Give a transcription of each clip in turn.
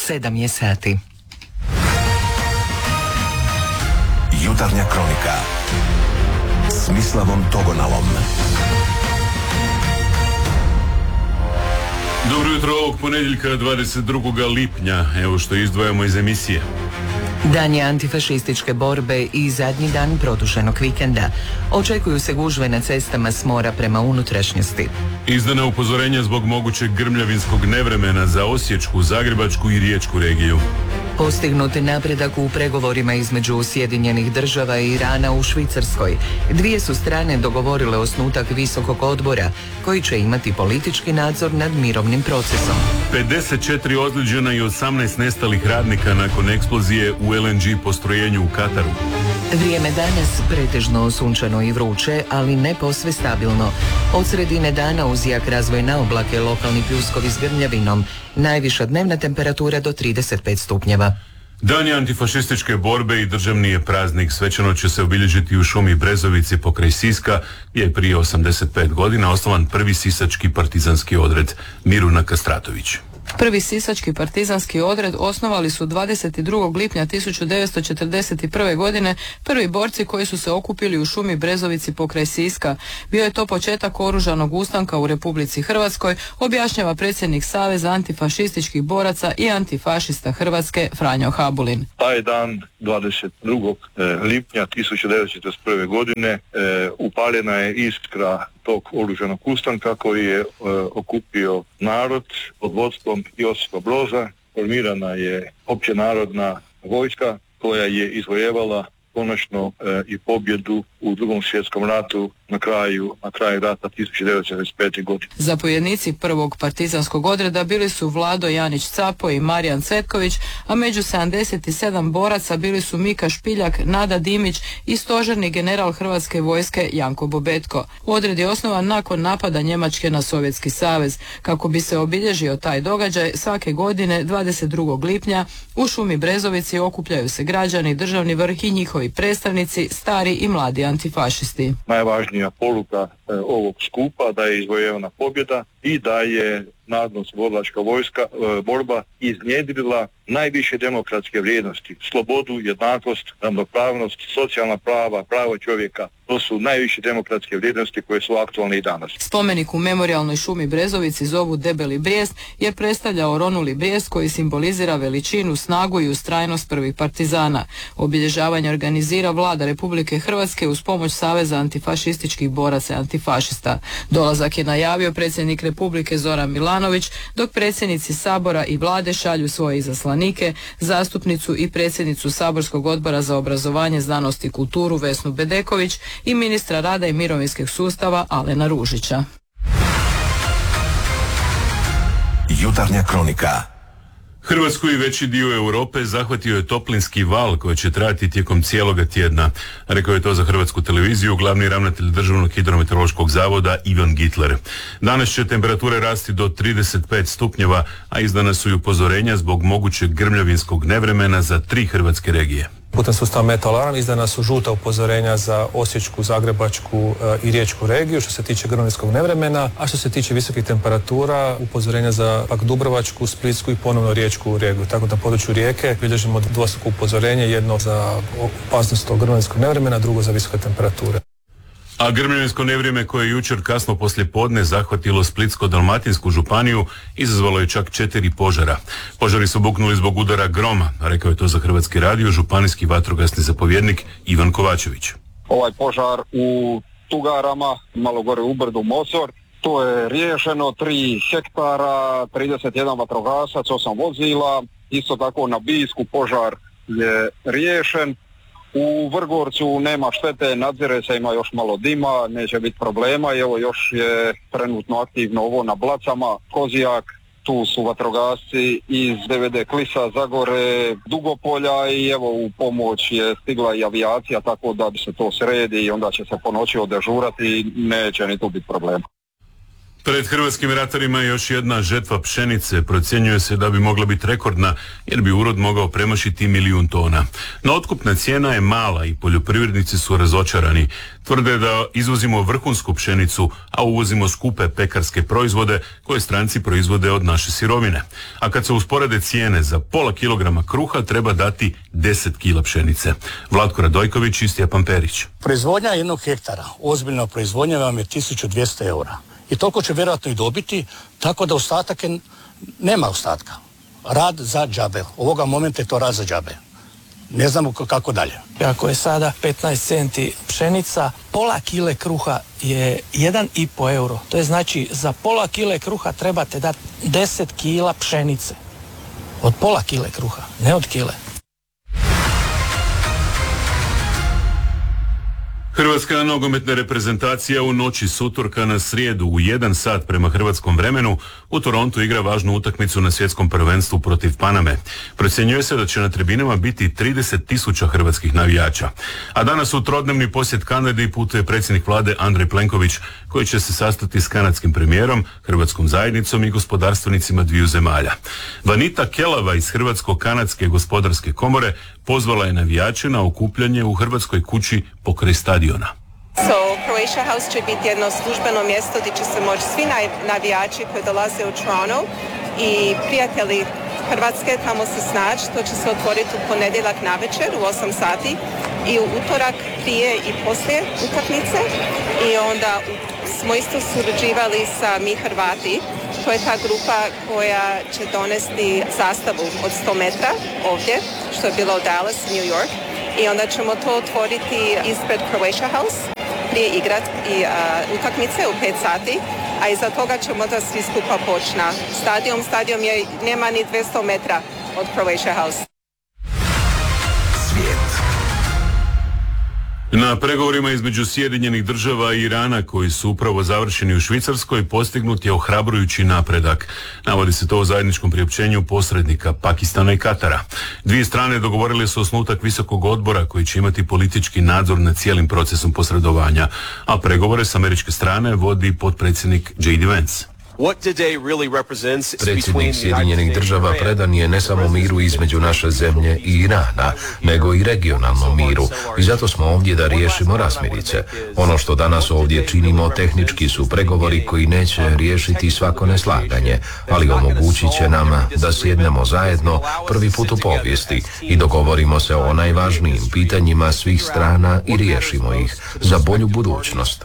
7 sati. Jutarnja kronika s Mislavom Togonalom. Dobro jutro ovog ponedjeljka 22. lipnja. Evo što izdvajamo iz emisije. Dan je antifašističke borbe i zadnji dan produženog vikenda. Očekuju se gužve na cestama s mora prema unutrašnjosti. Izdana upozorenja zbog mogućeg grmljavinskog nevremena za Osječku, Zagrebačku i Riječku regiju. Postignut napredak u pregovorima između Sjedinjenih Država i Irana u Švicarskoj. Dvije su strane dogovorile osnutak visokog odbora koji će imati politički nadzor nad mirovnim procesom. 54 ozlijeđena i 18 nestalih radnika nakon eksplozije u LNG postrojenju u Kataru. Vrijeme danas pretežno sunčano i vruće, ali ne posve stabilno. Od sredine dana uz jak razvoj na oblake, lokalni pljuskovi s grmljavinom. Najviša dnevna temperatura do 35 stupnjeva. Dan je antifašističke borbe i državni je praznik. Svečano će se obilježiti u šumi Brezovici pokraj Siska, gdje je prije 85 godina osnovan prvi sisački partizanski odred. Miruna Kastratović. Prvi sisački partizanski odred osnovali su 22. lipnja 1941. godine prvi borci koji su se okupili u šumi Brezovici pokraj Siska. Bio je to početak oružanog ustanka u Republici Hrvatskoj, objašnjava predsjednik Saveza antifašističkih boraca i antifašista Hrvatske Franjo Habulin. Taj dan 22. lipnja 1941. godine upaljena je iskra tog oružanog ustanka koji je okupio narod pod vodstvom Josipa Broza. Formirana je općenarodna vojska koja je izvojevala konačno i pobjedu u Drugom svjetskom ratu na kraju rata 1945. godine. Zapovjednici prvog partizanskog odreda bili su Vlado Janić Capo i Marijan Cvetković, a među 77 boraca bili su Mika Špiljak, Nada Dimić i stožerni general Hrvatske vojske Janko Bobetko. Odred je osnovan nakon napada Njemačke na Sovjetski savez. Kako bi se obilježio taj događaj, svake godine 22. lipnja u šumi Brezovici okupljaju se građani, državni vrh i njihovi predstavnici, stari i mladi antifašisti. Najvažnija poruka ovog skupa da je izvojevana pobjeda i da je narodno-oslobodilačka borba iznjedrila najviše demokratske vrijednosti, slobodu, jednakost, ravnopravnost, socijalna prava, pravo čovjeka. To su najviše demokratske vrijednosti koje su aktualne i danas. Spomenik u memorijalnoj šumi Brezovici zovu Debeli brijest jer predstavlja oronuli brijest koji simbolizira veličinu, snagu i ustrajnost prvih partizana. Obilježavanje organizira Vlada Republike Hrvatske uz pomoć Saveza antifašističkih boraca i antifašista. Dolazak je najavio predsjednik Republike Zoran Milanović, dok predsjednici Sabora i Vlade šalju svoje izaslanike, zastupnicu i predsjednicu Saborskog odbora za obrazovanje, znanost i kulturu Vesnu Bedeković i ministra rada i mirovinskog sustava Alena Ružića. Jutarnja kronika. Hrvatsku i veći dio Europe zahvatio je toplinski val koji će trajati tijekom cijeloga tjedna. Rekao je to za Hrvatsku televiziju glavni ravnatelj Državnog hidrometeorološkog zavoda Ivan Gitler. Danas će temperature rasti do 35 stupnjeva, a izdana su i upozorenja zbog mogućeg grmljavinskog nevremena za 3 hrvatske regije. Putem sustava Metalalarm izdana su žuta upozorenja za Osječku, Zagrebačku i Riječku regiju što se tiče grmljavinskog nevremena, a što se tiče visokih temperatura upozorenja za pak Dubrovačku, Splitsku i ponovno Riječku regiju. Tako da na području Rijeke bilježimo dvostruko upozorenje, jedno za opasnost od grmljavinskog nevremena, drugo za visoke temperature. A grmljavinsko nevrijeme koje je jučer kasno poslijepodne zahvatilo Splitsko-dalmatinsku županiju izazvalo je čak 4 požara. Požari su buknuli zbog udara groma, rekao je to za Hrvatski radio županijski vatrogasni zapovjednik Ivan Kovačević. Ovaj požar u Tugarama, malo gore u brdu Mosor, to je riješeno, 3 hektara, 31 vatrogasac, 8 vozila, isto tako na Bijsku požar je riješen. U Vrgorcu nema štete, nadzire se, ima još malo dima, neće biti problema i evo još je trenutno aktivno ovo na Blacama, Kozijak, tu su vatrogasci iz DVD Klisa, Zagore, Dugopolja i evo u pomoć je stigla i avijacija, tako da bi se to sredi i onda će se po noći odežurati i neće ni tu biti problema. Pred hrvatskim ratarima je još jedna žetva pšenice. Procjenjuje se da bi mogla biti rekordna jer bi urod mogao premašiti 1 milijun tona. No otkupna cijena je mala i poljoprivrednici su razočarani. Tvrde da izvozimo vrhunsku pšenicu, a uvozimo skupe pekarske proizvode koje stranci proizvode od naše sirovine. A kad se usporede cijene, za pola kilograma kruha treba dati 10 kila pšenice. Vlatko Radojković i Stjepan Perić. Proizvodnja 1 hektara, ozbiljna proizvodnja vam je 1200 eura. I toliko će vjerojatno i dobiti, tako da ostatak nema ostatka. Rad za džabe. Ovoga momenta je to rad za džabe. Ne znamo kako dalje. Ako je sada 15 centi pšenica, pola kile kruha je 1,5 euro. To je znači za pola kile kruha trebate dati 10 kila pšenice. Od pola kile kruha, ne od kile. Hrvatska nogometna reprezentacija u noći s utorka na srijedu u 1 sat prema hrvatskom vremenu u Torontu igra važnu utakmicu na svjetskom prvenstvu protiv Paname. Procjenjuje se da će na tribinama biti 30.000 hrvatskih navijača. A danas u trodnevni posjet Kanadi putuje predsjednik vlade Andrej Plenković, koji će se sastati s kanadskim premijerom, hrvatskom zajednicom i gospodarstvenicima dviju zemalja. Vanita Kelava iz Hrvatsko-kanadske gospodarske komore pozvala je navijače na okupljanje u Hrvatskoj kući pokraj stadiona. Croatia House će biti jedno službeno mjesto gdje će se moći svi navijači koji dolaze u Toronto i prijatelji Hrvatske tamo se snaći. To će se otvoriti u ponedjeljak navečer u 8 sati i u utorak prije i poslije utakmice. I onda smo isto surađivali sa Mi Hrvati. To je ta grupa koja će donesti zastavu od 100 metra ovdje, što je bilo u Dallas, New York. I onda ćemo to otvoriti ispred Croatia House, prije igrat i utakmice u 5 sati, a iza toga ćemo da svi skupa poći na stadion. Stadion je, nema ni 200 metra od Croatia House. Na pregovorima između Sjedinjenih Država i Irana, koji su upravo završeni u Švicarskoj, postignut je ohrabrujući napredak. Navodi se to u zajedničkom priopćenju posrednika Pakistana i Katara. Dvije strane dogovorile su osnutak visokog odbora koji će imati politički nadzor nad cijelim procesom posredovanja, a pregovore s američke strane vodi potpredsjednik J.D. Vance. Predsjednik Sjedinjenih Država predan je ne samo miru između naše zemlje i Irana, nego i regionalnom miru. I zato smo ovdje da riješimo razmirice. Ono što danas ovdje činimo tehnički su pregovori koji neće riješiti svako neslaganje, ali omogućit će nam da sjednemo zajedno prvi put u povijesti i dogovorimo se o najvažnijim pitanjima svih strana i riješimo ih za bolju budućnost.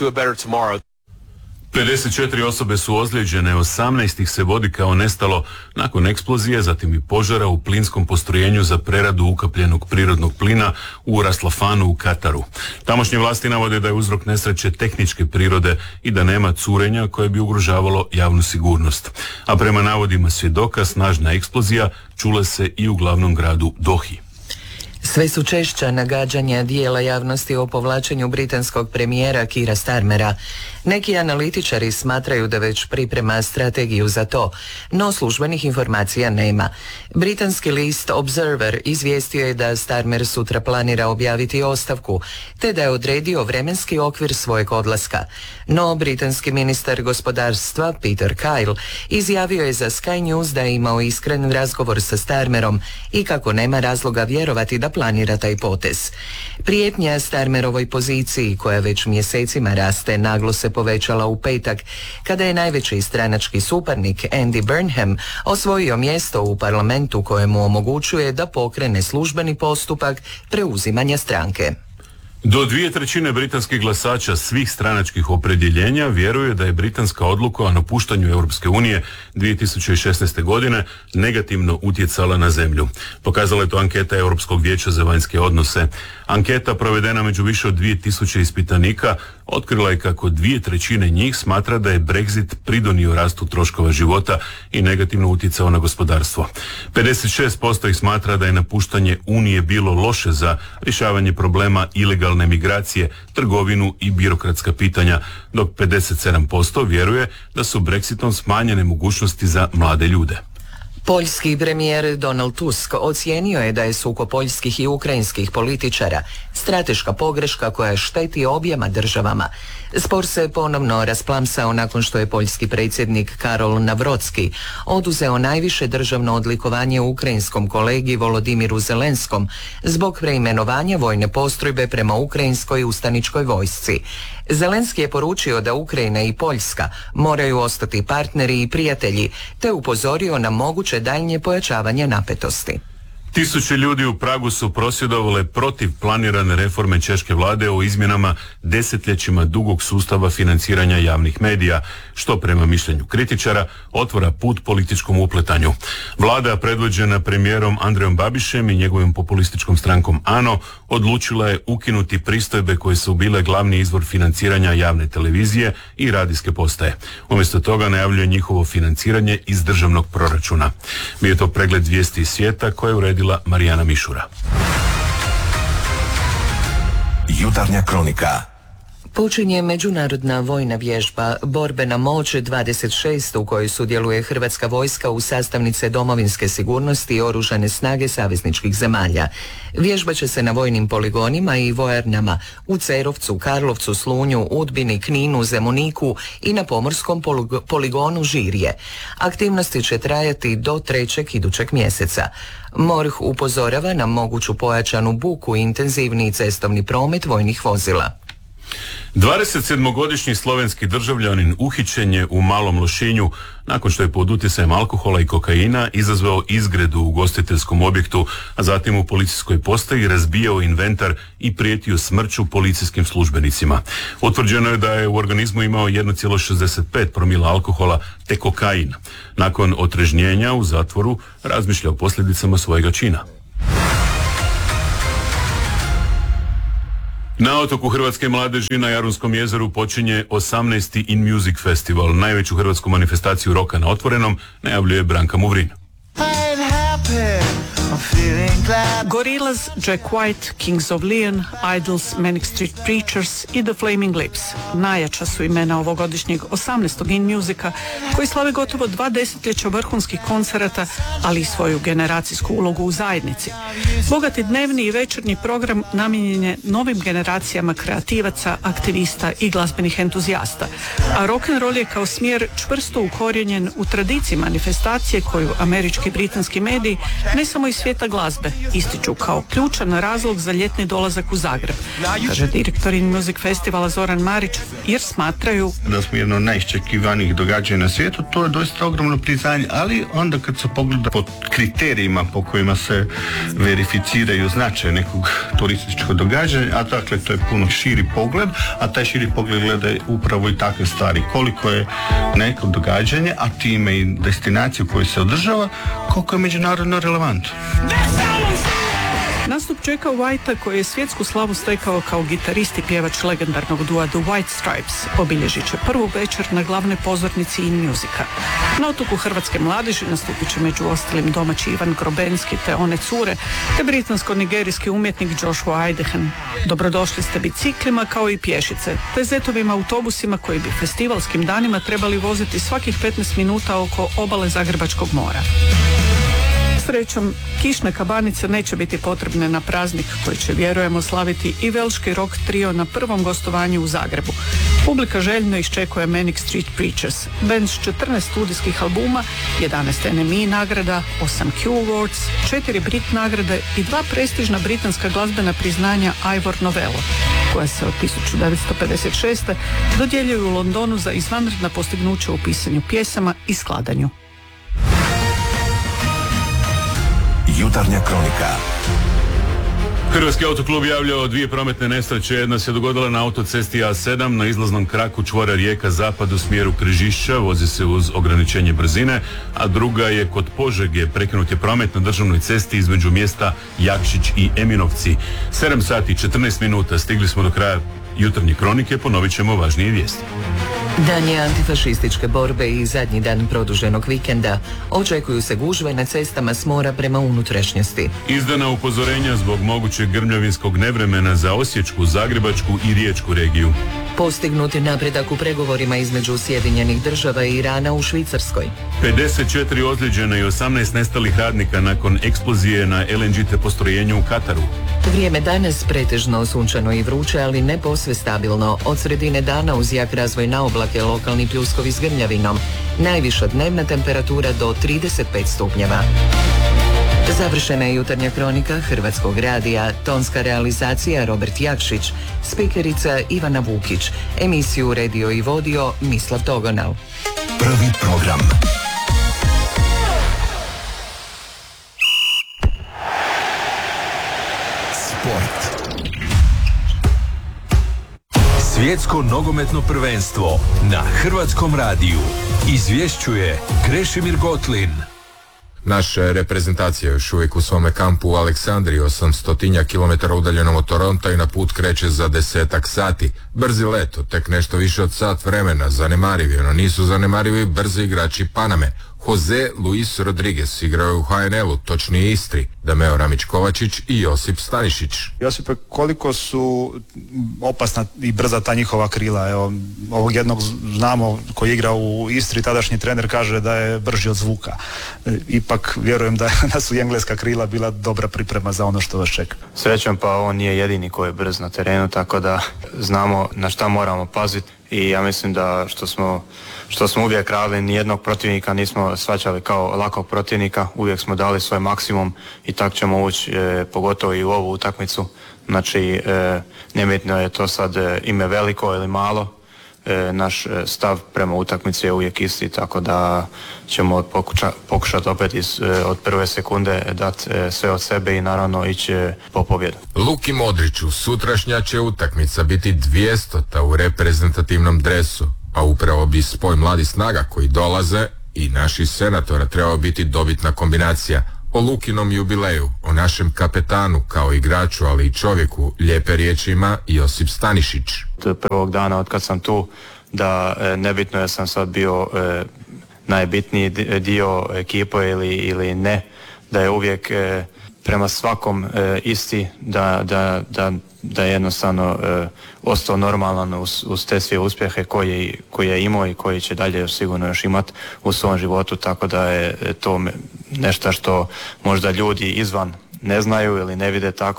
54 osobe su ozlijeđene, 18 ih se vodi kao nestalo nakon eksplozije, zatim i požara u plinskom postrojenju za preradu ukapljenog prirodnog plina u Ras Lafanu u Kataru. Tamošnje vlasti navode da je uzrok nesreće tehničke prirode i da nema curenja koje bi ugrožavalo javnu sigurnost. A prema navodima svjedoka, snažna eksplozija čula se i u glavnom gradu Dohi. Sve su češća nagađanja dijela javnosti o povlačenju britanskog premijera Keira Starmera. Neki analitičari smatraju da već priprema strategiju za to, no službenih informacija nema. Britanski list Observer izvijestio je da Starmer sutra planira objaviti ostavku, te da je odredio vremenski okvir svojeg odlaska. No, britanski ministar gospodarstva Peter Kyle izjavio je za Sky News da je imao iskren razgovor sa Starmerom i kako nema razloga vjerovati da planira taj potez. Prijetnja Starmerovoj poziciji, koja već mjesecima raste, naglo se povećala u petak, kada je najveći stranački suparnik Andy Burnham osvojio mjesto u parlamentu kojemu omogućuje da pokrene službeni postupak preuzimanja stranke. Do 2/3 britanskih glasača svih stranačkih opredjeljenja vjeruje da je britanska odluka o napuštanju Europske unije 2016. godine negativno utjecala na zemlju. Pokazala je to anketa Europskog vijeća za vanjske odnose. Anketa provedena među više od 2000 ispitanika otkrila je kako 2/3 njih smatra da je Brexit pridonio rastu troškova života i negativno utjecao na gospodarstvo. 56% ih smatra da je napuštanje Unije bilo loše za rješavanje problema ilegalne migracije, trgovinu i birokratska pitanja, dok 57% vjeruje da su Brexitom smanjene mogućnosti za mlade ljude. Poljski premijer Donald Tusk ocijenio je da je sukob poljskih i ukrajinskih političara strateška pogreška koja šteti objema državama. Spor se ponovno rasplamsao nakon što je poljski predsjednik Karol Nawrocki oduzeo najviše državno odlikovanje ukrajinskom kolegi Volodimiru Zelenskom zbog preimenovanja vojne postrojbe prema ukrajinskoj ustaničkoj vojsci. Zelenski je poručio da Ukrajina i Poljska moraju ostati partneri i prijatelji, te upozorio na moguće daljnje pojačavanje napetosti. Tisuće ljudi u Pragu su prosvjedovale protiv planirane reforme češke vlade o izmjenama desetljećima dugog sustava financiranja javnih medija, što prema mišljenju kritičara otvara put političkom upletanju. Vlada predvođena premijerom Andrejom Babišem i njegovim populističkom strankom ANO odlučila je ukinuti pristojbe koje su bile glavni izvor financiranja javne televizije i radijske postaje. Umjesto toga najavljuje njihovo financiranje iz državnog proračuna. Bio je to pregled vijesti iz svijeta koje je uredila Marijana Mišura. Jutarnja kronika. Počinje međunarodna vojna vježba Borbena moć 26 u kojoj sudjeluje Hrvatska vojska u sastavnice domovinske sigurnosti i oružane snage savezničkih zemalja. Vježba će se na vojnim poligonima i vojarnama u Cerovcu, Karlovcu, Slunju, Udbini, Kninu, Zemuniku i na pomorskom poligonu Žirje. Aktivnosti će trajati do 3. idućeg mjeseca. MORH upozorava na moguću pojačanu buku i intenzivniji cestovni promet vojnih vozila. 27-godišnji slovenski državljanin uhićen je u Malom Lošinju nakon što je pod utjecajem alkohola i kokaina izazvao izgredu u ugostiteljskom objektu, a zatim u policijskoj postaji razbijao inventar i prijetio smrću policijskim službenicima. Utvrđeno je da je u organizmu imao 1,65 promila alkohola te kokain. Nakon otrežnjenja u zatvoru razmišlja o posljedicama svojega čina. Na otoku Hrvatske mladeži na Jarunskom jezeru počinje 18. In Music Festival, najveću hrvatsku manifestaciju roka na otvorenom, najavljuje Branka Muvrin. Gorillaz, Jack White, Kings of Leon, Idols, Manic Street Preachers i The Flaming Lips najjača su imena ovogodišnjeg 18. In Musica, koji slave gotovo 2 desetljeća vrhunskih koncerata, ali i svoju generacijsku ulogu u zajednici. Bogati dnevni i večernji program namijenjen je novim generacijama kreativaca, aktivista i glazbenih entuzijasta, a rock'n'roll je kao smjer čvrsto ukorijenjen u tradiciji manifestacije koju američki i britanski mediji, ne samo iz svijeta glazbe, ističu kao ključan razlog za ljetni dolazak u Zagreb, kaže direktor In Music Festivala Zoran Marić, jer smatraju da smo jedno od najiščekivanijih događanja na svijetu. To je doista ogromno priznanje, ali onda kad se pogleda po kriterijima po kojima se verificiraju značaj nekog turističkog događanja, a dakle to je puno širi pogled, a taj širi pogled gleda upravo i takve stvari, koliko je neko događanje, a time i destinaciju koju se održava, koliko je međunarodno relevantno. Nastup Jacka Whitea, koji je svjetsku slavu stekao kao gitarist i pjevač legendarnog dua The White Stripes, obilježit će prvu večer na glavnoj pozornici In Musica. Na otoku Hrvatske mladeži nastupit će među ostalim domaći Ivan Grobenski te One cure, te britansko-nigerijski umjetnik Joshua Idehen. Dobrodošli ste biciklima kao i pješice, te zetovim autobusima koji bi festivalskim danima trebali voziti svakih 15 minuta oko obale Zagrebačkog mora. Srećom, kišne kabanice neće biti potrebne na praznik koji će, vjerujemo, slaviti i velški rock trio na prvom gostovanju u Zagrebu. Publika željno iščekuje Manic Street Preachers, band s 14 studijskih albuma, 11 NME nagrada, 8 Q Awards, 4 Brit nagrade i 2 prestižna britanska glazbena priznanja Ivor Novello, koja se od 1956. dodjeljuju u Londonu za izvanredna postignuća u pisanju pjesama i skladanju. Jutarnja kronika. Hrvatski autoklub javljao 2 prometne nesreće. Jedna se dogodila na autocesti A7 na izlaznom kraku čvora Rijeka zapad u smjeru Križišća, vozi se uz ograničenje brzine, a druga je kod Požege, prekinut je promet na državnoj cesti između mjesta Jakšić i Eminovci. 7 sati 14 minuta, stigli smo do kraja jutarnje kronike, ponovit ćemo važnije vijesti. Dan je antifašističke borbe i zadnji dan produženog vikenda. Očekuju se gužve na cestama s mora prema unutrašnjosti. Izdana upozorenja zbog mogućeg grmljavinskog nevremena za Osječku, Zagrebačku i Riječku regiju. Postignut je napredak u pregovorima između Sjedinjenih Država i Irana u Švicarskoj. 54 ozlijeđena i 18 nestalih radnika nakon eksplozije na LNG postrojenju u Kataru. Vrijeme danas pretežno sunčano i vruće, ali ne posve stabilno. Od sredine dana uz jak razvoj na oblake, lokalni pljuskovi s grmljavinom. Najviša dnevna temperatura do 35 stupnjeva. Završena je jutarnja kronika Hrvatskog radija, tonska realizacija Robert Jakšić, spikerica Ivana Vukić, emisiju uredio i vodio Mislav Togonal. Prvi program. Sport. Svjetsko nogometno prvenstvo na Hrvatskom radiju. Izvješćuje Krešimir Gotlin. Naša reprezentacija još uvijek u svome kampu u Aleksandriji, 800 kilometara udaljenom od Toronta, i na put kreće za 10 sati. Brzi let, tek nešto više od sat vremena, zanemarivi, no nisu zanemarivi brzi igrači Paname. Jose Luis Rodriguez igrao u HNL-u, točnije Istri, Dameo Ramić-Kovačić i Josip Stanišić. Josipe, koliko su opasna i brza ta njihova krila? Evo, ovog jednog znamo koji igra u Istri, tadašnji trener kaže da je brži od zvuka. Ipak vjerujem da su i engleska krila bila dobra priprema za ono što vas čeka. Srećom, pa on nije jedini koji je brz na terenu, tako da znamo na šta moramo paziti i ja mislim da što smo uvijek radili, nijednog protivnika nismo shvaćali kao lakog protivnika, uvijek smo dali svoj maksimum i tako ćemo ući pogotovo i u ovu utakmicu. Znači, nebitno je to sad ime veliko ili malo, naš stav prema utakmici je uvijek isti, tako da ćemo pokušati opet od prve sekunde dati sve od sebe i naravno ići po pobjedu. Luki Modriću sutrašnja će utakmica biti 200. u reprezentativnom dresu, a upravo bi spoj mladih snaga koji dolaze i naših senatora trebao biti dobitna kombinacija. O Lukinom jubileju, o našem kapetanu kao igraču, ali i čovjeku, lijepe riječi ima Josip Stanišić. Od prvog dana od kad sam tu, da nebitno je sam sad bio najbitniji dio ekipe ili ne, da je uvijek prema svakom isti, da je jednostavno ostao normalan uz te sve uspjehe koje je imao i koji će dalje sigurno još imati u svom životu, tako da je to nešto što možda ljudi izvan ne znaju ili ne vide tako,